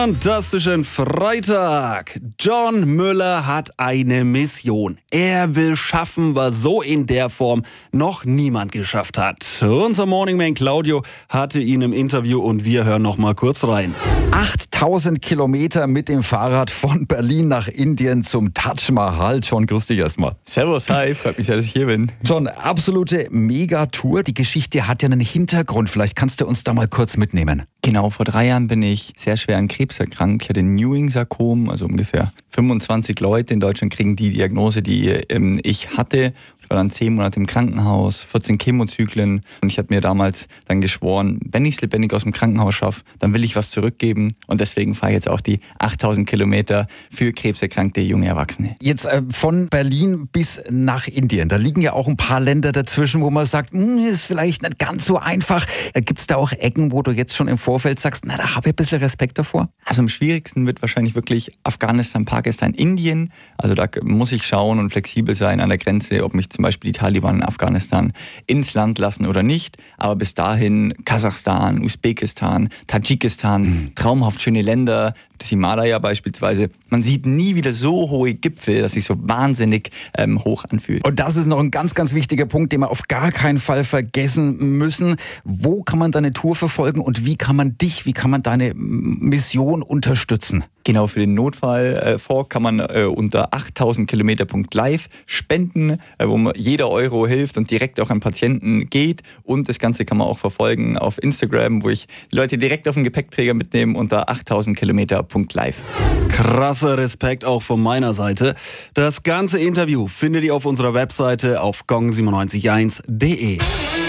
Fantastischen Freitag. John Müller hat eine Mission. Er will schaffen, was so in der Form noch niemand geschafft hat. Unser Morningman Claudio hatte ihn im Interview und wir hören noch mal kurz rein. 8000 Kilometer mit dem Fahrrad von Berlin nach Indien zum Taj Mahal. John, grüß dich erstmal. Servus, hi, freut mich sehr, dass ich hier bin. John, absolute Megatour. Die Geschichte hat ja einen Hintergrund. Vielleicht kannst du uns da mal kurz mitnehmen. Genau, vor 3 Jahren bin ich sehr schwer an Krebs erkrankt. Ich hatte ein Ewing-Sarkom, also ungefähr 25 Leute in Deutschland kriegen die Diagnose, die ich hatte. Ich war dann 10 Monate im Krankenhaus, 14 Chemozyklen und ich habe mir damals dann geschworen, wenn ich es lebendig aus dem Krankenhaus schaffe, dann will ich was zurückgeben und deswegen fahre ich jetzt auch die 8000 Kilometer für krebserkrankte junge Erwachsene. Jetzt von Berlin bis nach Indien, da liegen ja auch ein paar Länder dazwischen, wo man sagt, ist vielleicht nicht ganz so einfach. Gibt es da auch Ecken, wo du jetzt schon im Vorfeld sagst, na, da habe ich ein bisschen Respekt davor? Also am schwierigsten wird wahrscheinlich wirklich Afghanistan, Pakistan, Indien. Also da muss ich schauen und flexibel sein an der Grenze, ob mich zum Beispiel die Taliban in Afghanistan ins Land lassen oder nicht. Aber bis dahin Kasachstan, Usbekistan, Tadschikistan, traumhaft schöne Länder, das Himalaya beispielsweise. Man sieht nie wieder so hohe Gipfel, dass sich so wahnsinnig hoch anfühlt. Und das ist noch ein ganz, ganz wichtiger Punkt, den wir auf gar keinen Fall vergessen müssen. Wo kann man deine Tour verfolgen und wie kann man deine Mission unterstützen? Genau, für den Notfallfonds kann man unter 8000kilometer.live spenden, wo jeder Euro hilft und direkt auch an Patienten geht. Und das Ganze kann man auch verfolgen auf Instagram, wo ich die Leute direkt auf den Gepäckträger mitnehme unter 8000kilometer.live. Krasser Respekt auch von meiner Seite. Das ganze Interview findet ihr auf unserer Webseite auf gong971.de.